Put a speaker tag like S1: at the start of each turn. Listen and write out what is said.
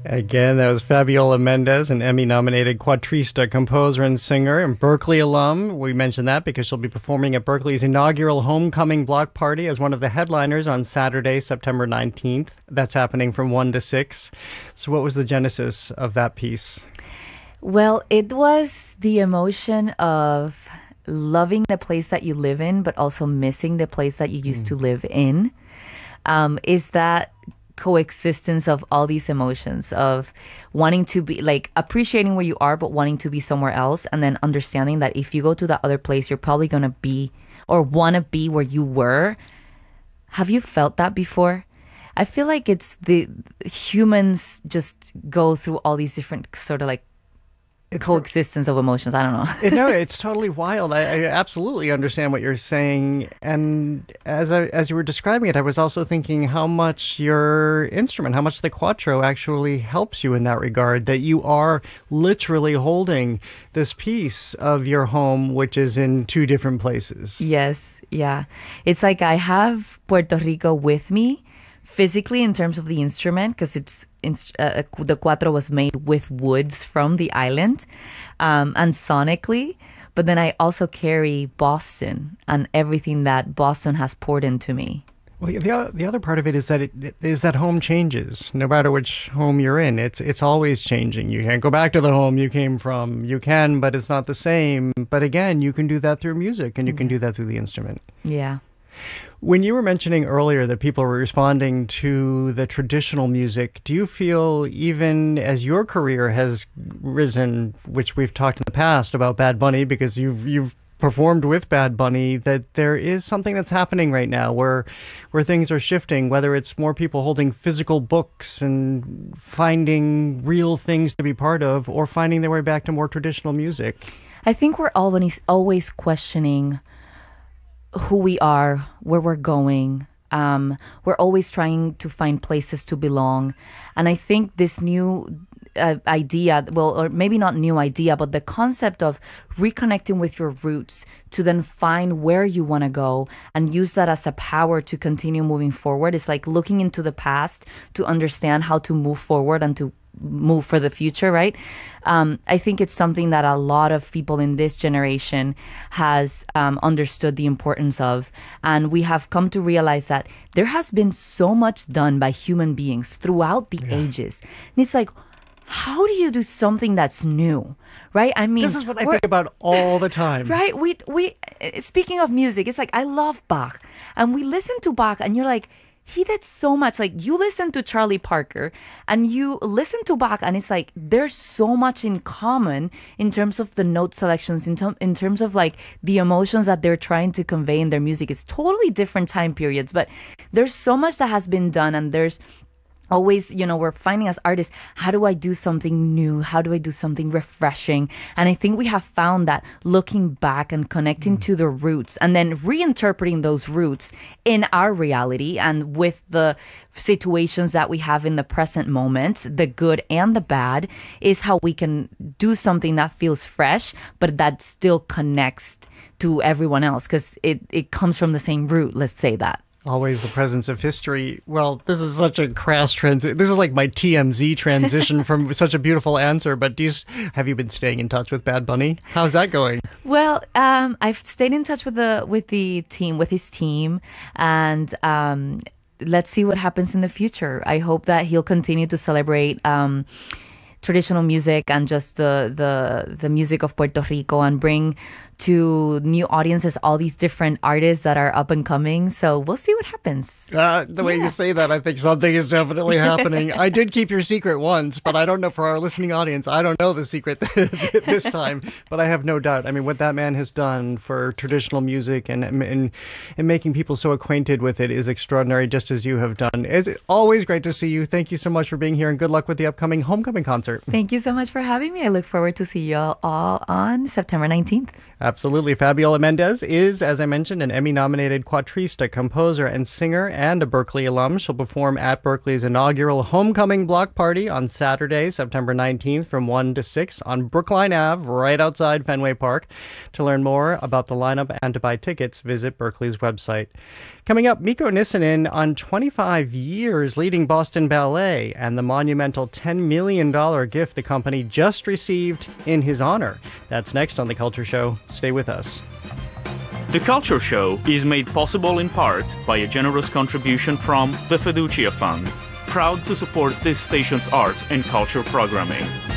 S1: Again, that was Fabiola Mendez, an Emmy-nominated quatrista, composer, and singer, and Berkeley alum. We mentioned that because she'll be performing at Berkeley's inaugural Homecoming Block Party as one of the headliners on Saturday, September 19th. That's happening from 1 to 6. So what was the genesis of that piece?
S2: Well, it was the emotion of loving the place that you live in, but also missing the place that you used to live in. Is that coexistence of all these emotions of wanting to be like appreciating where you are but wanting to be somewhere else, and then understanding that if you go to that other place you're probably going to be or want to be where you were. Have you felt that before? I feel like it's the humans just go through all these different sort of like coexistence of emotions. I don't know.
S1: No, it's totally wild. I absolutely understand what you're saying. And as you were describing it, I was also thinking how much your instrument, how much the Quattro actually helps you in that regard, that you are literally holding this piece of your home, which is in two different places.
S2: Yes. Yeah. It's like I have Puerto Rico with me physically in terms of the instrument, because the Quattro was made with woods from the island, and sonically. But then I also carry Boston and everything that Boston has poured into me.
S1: Well, the other part of it is that home changes no matter which home you're in. It's always changing. You can't go back to the home you came from. You can, but it's not the same. But again, you can do that through music, and you can do that through the instrument.
S2: Yeah.
S1: When you were mentioning earlier that people were responding to the traditional music, do you feel, even as your career has risen, which we've talked in the past about Bad Bunny, because you've performed with Bad Bunny, that there is something that's happening right now where things are shifting, whether it's more people holding physical books and finding real things to be part of, or finding their way back to more traditional music?
S2: I think we're always questioning who we are, where we're going. We're always trying to find places to belong. And I think this new idea, well, or maybe not new idea, but the concept of reconnecting with your roots to then find where you want to go and use that as a power to continue moving forward. It's like looking into the past to understand how to move forward and to move for the future, right? I think it's something that a lot of people in this generation has understood the importance of. And we have come to realize that there has been so much done by human beings throughout the ages. And it's like, how do you do something that's new? Right? I mean,
S1: this is what I think about all the time.
S2: Right? We speaking of music, it's like, I love Bach. And we listen to Bach and you're like, he did so much. Like, you listen to Charlie Parker and you listen to Bach, and it's like there's so much in common in terms of the note selections, in terms of like the emotions that they're trying to convey in their music. It's totally different time periods, but there's so much that has been done, and there's always, we're finding as artists, how do I do something new? How do I do something refreshing? And I think we have found that looking back and connecting to the roots and then reinterpreting those roots in our reality and with the situations that we have in the present moment, the good and the bad, is how we can do something that feels fresh, but that still connects to everyone else, because it comes from the same root, let's say that.
S1: Always the presence of history. Well, this is such a crass transition. This is like my TMZ transition from such a beautiful answer. But have you been staying in touch with Bad Bunny? How's that going?
S2: Well, I've stayed in touch with his team, and let's see what happens in the future. I hope that he'll continue to celebrate traditional music and just the music of Puerto Rico, and bring to new audiences all these different artists that are up and coming. So we'll see what happens.
S1: The way you say that, I think something is definitely happening. I did keep your secret once, but I don't know, for our listening audience, I don't know the secret this time. But I have no doubt. I mean, what that man has done for traditional music and making people so acquainted with it is extraordinary, just as you have done. It's always great to see you. Thank you so much for being here, and good luck with the upcoming Homecoming concert.
S2: Thank you so much for having me. I look forward to see you all on September 19th.
S1: Absolutely. Fabiola Mendez is, as I mentioned, an Emmy-nominated quatrista, composer, and singer, and a Berklee alum. She'll perform at Berklee's inaugural Homecoming Block Party on Saturday, September 19th from 1 to 6 on Brookline Ave, right outside Fenway Park. To learn more about the lineup and to buy tickets, visit Berklee's website. Coming up, Mikko Nissinen on 25 years leading Boston Ballet and the monumental $10 million gift the company just received in his honor. That's next on The Culture Show. Stay with us.
S3: The Culture Show is made possible in part by a generous contribution from the Fiducia Fund, proud to support this station's art and culture programming.